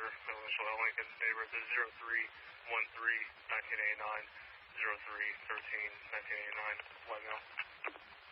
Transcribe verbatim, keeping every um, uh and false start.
Roger. Middle initial L Lincoln, neighbor is zero three one three nineteen eighty-nine, zero three one three nineteen eighty-nine, white male.